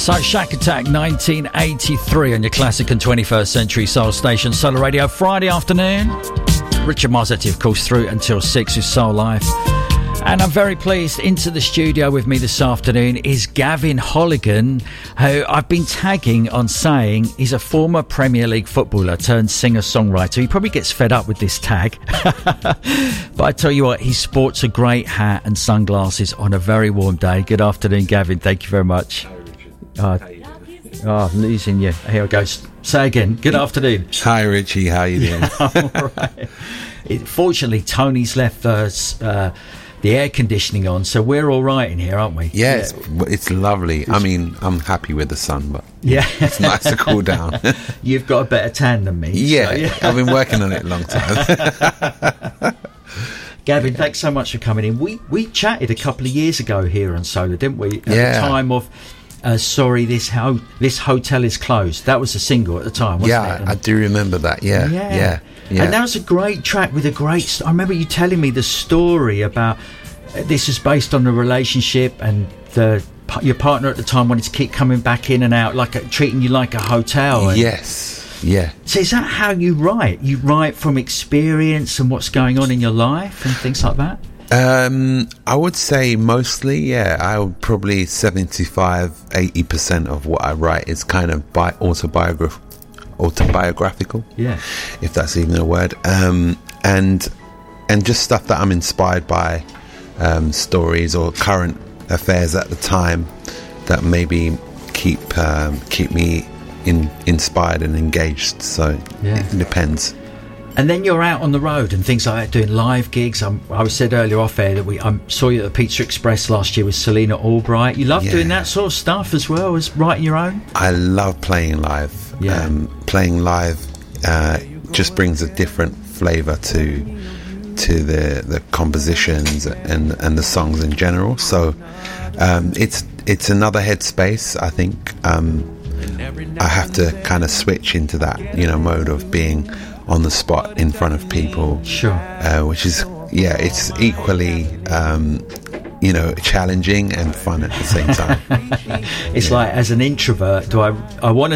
So Shack Attack 1983 on your classic and 21st century soul station Solar Radio Friday afternoon. Richard Marzetti, of course, through until 6 with Soul Life. And I'm very pleased, into the studio with me this afternoon is Gavin Holligan, who I've been tagging on saying he's a former Premier League footballer turned singer-songwriter. He probably gets fed up with this tag. But I tell you what, he sports a great hat and sunglasses on a very warm day. Good afternoon, Gavin. Thank you very much. I'm losing you. Here I go. Say again. Good afternoon. Hi, Richie. How you doing? All right. Fortunately, Tony's left the air conditioning on, so we're all right in here, aren't we? Yeah, it's lovely. I mean, I'm happy with the sun, but yeah, it's nice to cool down. You've got a better tan than me. Yeah, so, yeah. I've been working on it a long time. Gavin, thanks so much for coming in. We chatted a couple of years ago here on Solar, didn't we? At the time of Sorry, this hotel is closed. That was a single at the time, wasn't it? I do remember that. Yeah. And that was a great track with a great... I remember you telling me the story about... this is based on a relationship, and your partner at the time wanted to keep coming back in and out, treating you like a hotel. Yes, yeah. So is that how you write? You write from experience and what's going on in your life and things like that? I would say mostly, yeah. I would probably 75-80% of what I write is kind of autobiographical, if that's even a word, and just stuff that I'm inspired by, stories or current affairs at the time that maybe keep me inspired and engaged. So it depends. And then you're out on the road and things like that, doing live gigs. I said earlier off air that I saw you at the Pizza Express last year with Selena Albright. You love doing that sort of stuff as well as writing your own? I love playing live. Playing live just brings a different flavour to the compositions and the songs in general. So it's another headspace. I think I have to kind of switch into that mode of being on the spot in front of people, which is it's equally challenging and fun at the same time. It's like, as an introvert, I want to